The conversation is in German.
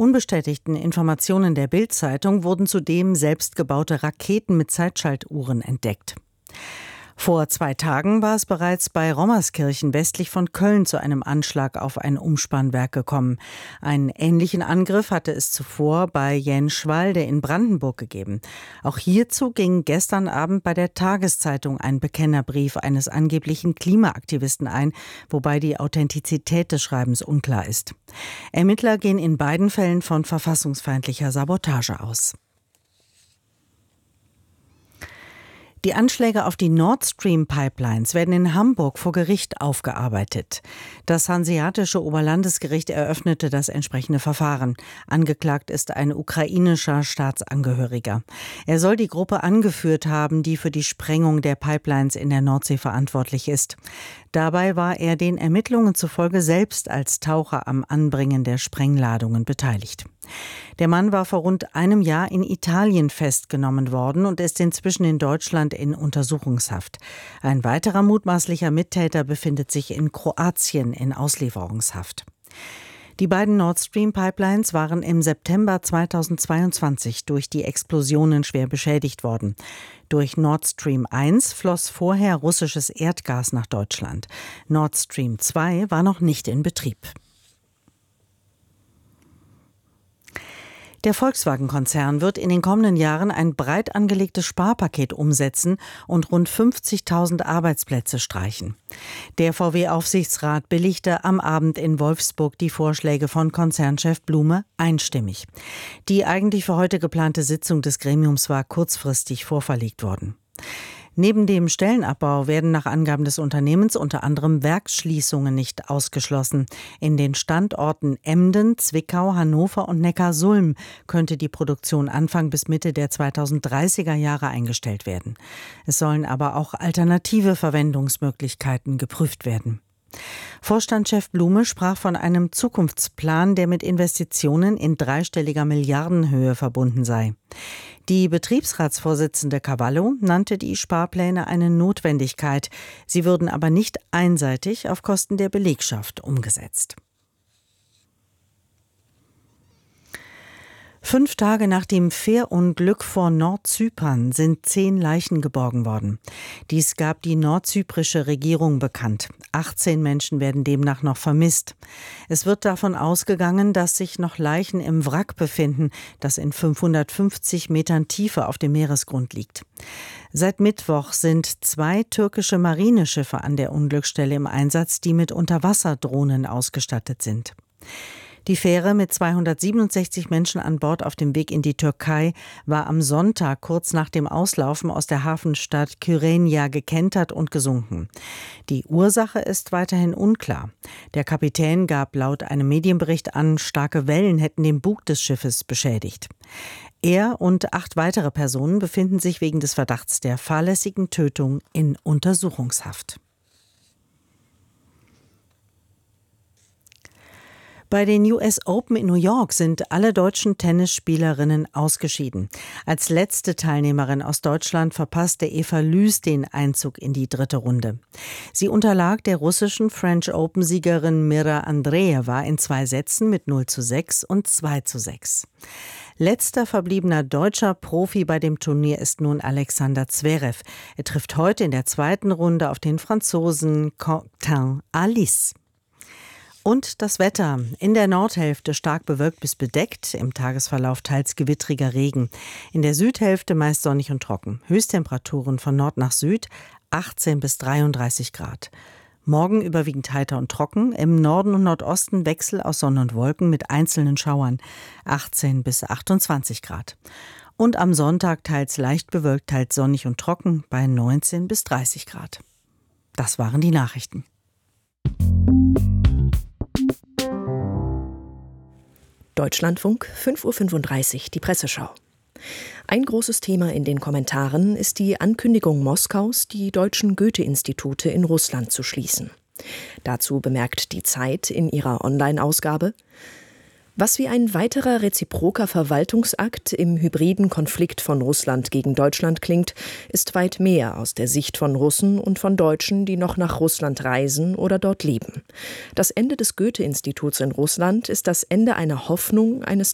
unbestätigten Informationen der Bild-Zeitung wurden zudem selbstgebaute Raketen mit Zeitschaltuhren entdeckt. Vor 2 Tagen war es bereits bei Rommerskirchen westlich von Köln zu einem Anschlag auf ein Umspannwerk gekommen. Einen ähnlichen Angriff hatte es zuvor bei Jenschwalde in Brandenburg gegeben. Auch hierzu ging gestern Abend bei der Tageszeitung ein Bekennerbrief eines angeblichen Klimaaktivisten ein, wobei die Authentizität des Schreibens unklar ist. Ermittler gehen in beiden Fällen von verfassungsfeindlicher Sabotage aus. Die Anschläge auf die Nord Stream Pipelines werden in Hamburg vor Gericht aufgearbeitet. Das Hanseatische Oberlandesgericht eröffnete das entsprechende Verfahren. Angeklagt ist ein ukrainischer Staatsangehöriger. Er soll die Gruppe angeführt haben, die für die Sprengung der Pipelines in der Nordsee verantwortlich ist. Dabei war er den Ermittlungen zufolge selbst als Taucher am Anbringen der Sprengladungen beteiligt. Der Mann war vor rund einem Jahr in Italien festgenommen worden und ist inzwischen in Deutschland in Untersuchungshaft. Ein weiterer mutmaßlicher Mittäter befindet sich in Kroatien in Auslieferungshaft. Die beiden Nord Stream Pipelines waren im September 2022 durch die Explosionen schwer beschädigt worden. Durch Nord Stream 1 floss vorher russisches Erdgas nach Deutschland. Nord Stream 2 war noch nicht in Betrieb. Der Volkswagen-Konzern wird in den kommenden Jahren ein breit angelegtes Sparpaket umsetzen und rund 50.000 Arbeitsplätze streichen. Der VW-Aufsichtsrat billigte am Abend in Wolfsburg die Vorschläge von Konzernchef Blume einstimmig. Die eigentlich für heute geplante Sitzung des Gremiums war kurzfristig vorverlegt worden. Neben dem Stellenabbau werden nach Angaben des Unternehmens unter anderem Werksschließungen nicht ausgeschlossen. In den Standorten Emden, Zwickau, Hannover und Neckarsulm könnte die Produktion Anfang bis Mitte der 2030er Jahre eingestellt werden. Es sollen aber auch alternative Verwendungsmöglichkeiten geprüft werden. Vorstandschef Blume sprach von einem Zukunftsplan, der mit Investitionen in dreistelliger Milliardenhöhe verbunden sei. Die Betriebsratsvorsitzende Cavallo nannte die Sparpläne eine Notwendigkeit. Sie würden aber nicht einseitig auf Kosten der Belegschaft umgesetzt. 5 Tage nach dem Fährunglück vor Nordzypern sind 10 Leichen geborgen worden. Dies gab die nordzyprische Regierung bekannt. 18 Menschen werden demnach noch vermisst. Es wird davon ausgegangen, dass sich noch Leichen im Wrack befinden, das in 550 Metern Tiefe auf dem Meeresgrund liegt. Seit Mittwoch sind 2 türkische Marineschiffe an der Unglücksstelle im Einsatz, die mit Unterwasserdrohnen ausgestattet sind. Die Fähre mit 267 Menschen an Bord auf dem Weg in die Türkei war am Sonntag kurz nach dem Auslaufen aus der Hafenstadt Kyrenia gekentert und gesunken. Die Ursache ist weiterhin unklar. Der Kapitän gab laut einem Medienbericht an, starke Wellen hätten den Bug des Schiffes beschädigt. Er und 8 weitere Personen befinden sich wegen des Verdachts der fahrlässigen Tötung in Untersuchungshaft. Bei den US Open in New York sind alle deutschen Tennisspielerinnen ausgeschieden. Als letzte Teilnehmerin aus Deutschland verpasste Eva Lüß den Einzug in die 3. Runde. Sie unterlag der russischen French Open-Siegerin Mira Andreeva in 2 Sätzen mit 0:6 und 2:6. Letzter verbliebener deutscher Profi bei dem Turnier ist nun Alexander Zverev. Er trifft heute in der 2. Runde auf den Franzosen Quentin Halys. Und das Wetter. In der Nordhälfte stark bewölkt bis bedeckt, im Tagesverlauf teils gewittriger Regen. In der Südhälfte meist sonnig und trocken. Höchsttemperaturen von Nord nach Süd 18 bis 33 Grad. Morgen überwiegend heiter und trocken, im Norden und Nordosten Wechsel aus Sonne und Wolken mit einzelnen Schauern 18 bis 28 Grad. Und am Sonntag teils leicht bewölkt, teils sonnig und trocken bei 19 bis 30 Grad. Das waren die Nachrichten. Deutschlandfunk, 5:35 Uhr, die Presseschau. Ein großes Thema in den Kommentaren ist die Ankündigung Moskaus, die deutschen Goethe-Institute in Russland zu schließen. Dazu bemerkt die Zeit in ihrer Online-Ausgabe: Was wie ein weiterer reziproker Verwaltungsakt im hybriden Konflikt von Russland gegen Deutschland klingt, ist weit mehr aus der Sicht von Russen und von Deutschen, die noch nach Russland reisen oder dort leben. Das Ende des Goethe-Instituts in Russland ist das Ende einer Hoffnung, eines